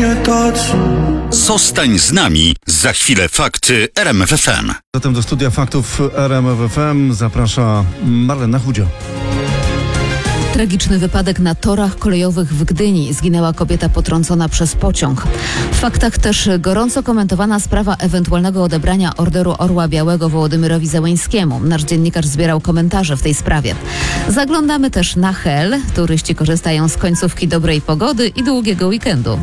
Zostań z nami, za chwilę fakty RMF FM. Zatem do studia faktów RMF FM zaprasza Marlena Chudzio. Tragiczny wypadek na torach kolejowych w Gdyni. Zginęła kobieta potrącona przez pociąg. W faktach też gorąco komentowana sprawa ewentualnego odebrania Orderu Orła Białego Wołodymyrowi Zełenskiemu. Nasz dziennikarz zbierał komentarze w tej sprawie. Zaglądamy też na Hel. Turyści korzystają z końcówki dobrej pogody i długiego weekendu.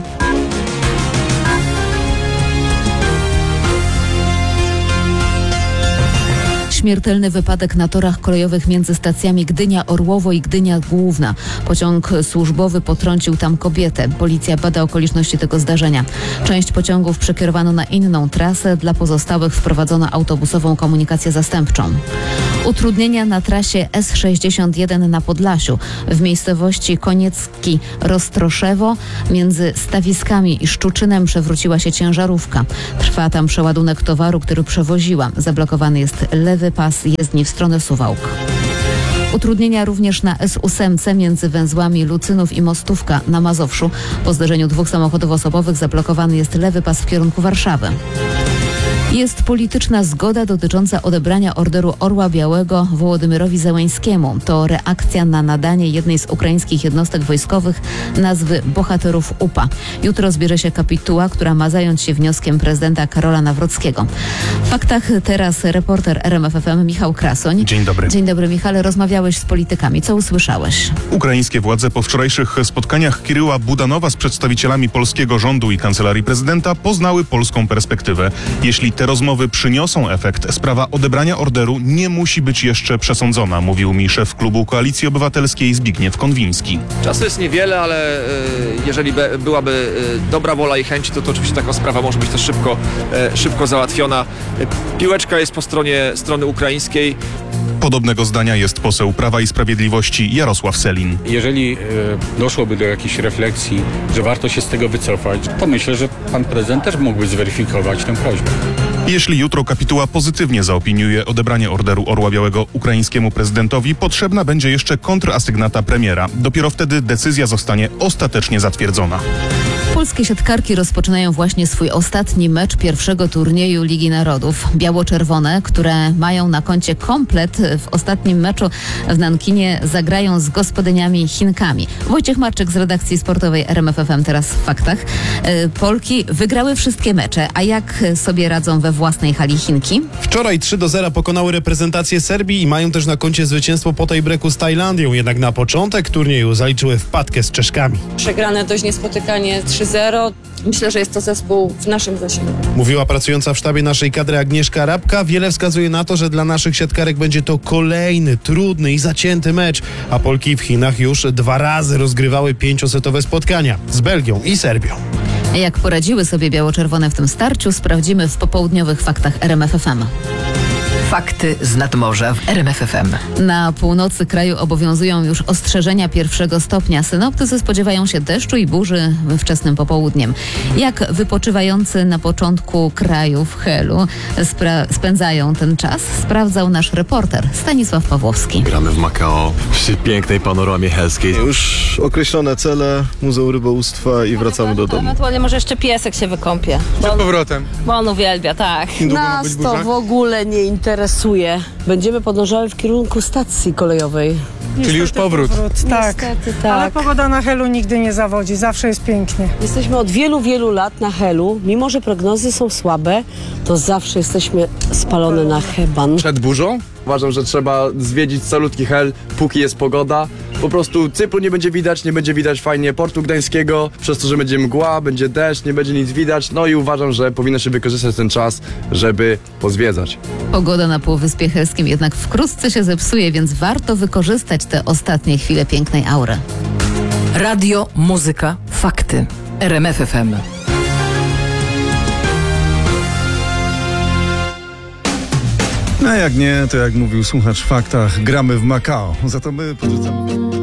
Śmiertelny wypadek na torach kolejowych między stacjami Gdynia Orłowo i Gdynia Główna. Pociąg służbowy potrącił tam kobietę. Policja bada okoliczności tego zdarzenia. Część pociągów przekierowano na inną trasę. Dla pozostałych wprowadzono autobusową komunikację zastępczą. Utrudnienia na trasie S61 na Podlasiu. W miejscowości Koniecki-Roztroszewo między Stawiskami i Szczuczynem przewróciła się ciężarówka. Trwa tam przeładunek towaru, który przewoziła. Zablokowany jest lewy pas jezdni w stronę Suwałk. Utrudnienia również na S8 między węzłami Lucynów i Mostówka na Mazowszu. Po zderzeniu dwóch samochodów osobowych zablokowany jest lewy pas w kierunku Warszawy. Jest polityczna zgoda dotycząca odebrania Orderu Orła Białego Wołodymyrowi Zełenskiemu. To reakcja na nadanie jednej z ukraińskich jednostek wojskowych nazwy Bohaterów UPA. Jutro zbierze się kapituła, która ma zająć się wnioskiem prezydenta Karola Nawrockiego. W faktach teraz reporter RMF FM Michał Krasoń. Dzień dobry. Dzień dobry, Michale. Rozmawiałeś z politykami. Co usłyszałeś? Ukraińskie władze po wczorajszych spotkaniach Kiryła Budanowa z przedstawicielami polskiego rządu i kancelarii prezydenta poznały polską perspektywę. Jeśli te rozmowy przyniosą efekt, sprawa odebrania orderu nie musi być jeszcze przesądzona, mówił mi szef klubu Koalicji Obywatelskiej Zbigniew Konwiński. Czasu jest niewiele, ale jeżeli byłaby dobra wola i chęć, to oczywiście taka sprawa może być też szybko załatwiona. Piłeczka jest po strony ukraińskiej. Podobnego zdania jest poseł Prawa i Sprawiedliwości Jarosław Sellin. Jeżeli doszłoby do jakiejś refleksji, że warto się z tego wycofać, to myślę, że pan prezydent też mógłby zweryfikować tę prośbę. Jeśli jutro kapituła pozytywnie zaopiniuje odebranie Orderu Orła Białego ukraińskiemu prezydentowi, potrzebna będzie jeszcze kontrasygnata premiera. Dopiero wtedy decyzja zostanie ostatecznie zatwierdzona. Polskie siatkarki rozpoczynają właśnie swój ostatni mecz pierwszego turnieju Ligi Narodów. Biało-czerwone, które mają na koncie komplet w ostatnim meczu w Nankinie, zagrają z gospodyniami Chinkami. Wojciech Marczyk z redakcji sportowej RMF FM teraz w faktach. Polki wygrały wszystkie mecze, a jak sobie radzą we własnej hali Chinki? Wczoraj 3-0 pokonały reprezentację Serbii i mają też na koncie zwycięstwo po tiebreaku z Tajlandią. Jednak na początek turnieju zaliczyły wpadkę z Czeszkami. Przegrane dość niespotykanie 3-0. Myślę, że jest to zespół w naszym zasięgu. Mówiła pracująca w sztabie naszej kadry Agnieszka Rabka. Wiele wskazuje na to, że dla naszych siatkarek będzie to kolejny, trudny i zacięty mecz. A Polki w Chinach już 2 razy rozgrywały 5-setowe spotkania z Belgią i Serbią. Jak poradziły sobie biało-czerwone w tym starciu, sprawdzimy w popołudniowych faktach RMF FM. Fakty z nadmorza w RMF FM. Na północy kraju obowiązują już ostrzeżenia 1 stopnia. Synoptycy spodziewają się deszczu i burzy wczesnym popołudniem. Jak wypoczywający na początku kraju w Helu spędzają ten czas, sprawdzał nasz reporter Stanisław Pawłowski. Gramy w Makao przy pięknej panoramie helskiej. Już określone cele, Muzeum Rybołówstwa i wracamy do domu. Ewentualnie może jeszcze piesek się wykąpie. Przed powrotem. Bo on uwielbia, tak. Nas to w ogóle nie interesuje. Będziemy podążały w kierunku stacji kolejowej. Czyli już powrót. Tak. Niestety, tak. Ale pogoda na Helu nigdy nie zawodzi, zawsze jest pięknie. Jesteśmy od wielu lat na Helu. Mimo że prognozy są słabe, to zawsze jesteśmy spalone na heban. Przed burzą? Uważam, że trzeba zwiedzić calutki Hel, póki jest pogoda. Po prostu Cypru nie będzie widać fajnie Portu Gdańskiego, przez to, że będzie mgła, będzie deszcz, nie będzie nic widać. No i uważam, że powinno się wykorzystać ten czas, żeby pozwiedzać. Pogoda na Półwyspie Helskim jednak wkrótce się zepsuje, więc warto wykorzystać te ostatnie chwile pięknej aury. Radio, muzyka, fakty. RMF FM. A jak nie, to jak mówił słuchacz w faktach, gramy w Makao. Za to my podrzucamy.